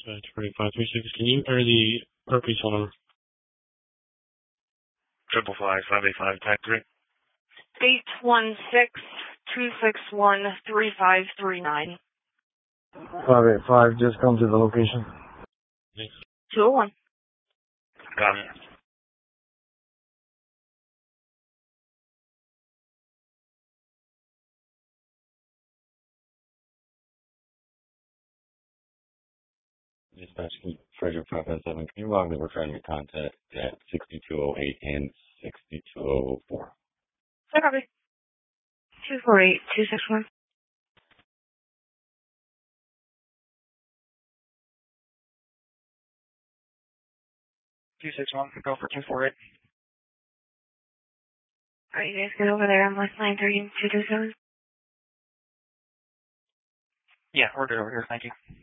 53536. Can you enter the purpose phone number? 555-585 type 3. 816-261-3539. 585, just come to the location. Thanks. 201. Got it. Dispatch, Frederick 557. Can you log the return to contact at 6208 and 6204? So copy. 248-261. 261, go for 248. Alright, you guys get over there on West 930 227? Yeah, we're good over here, thank you.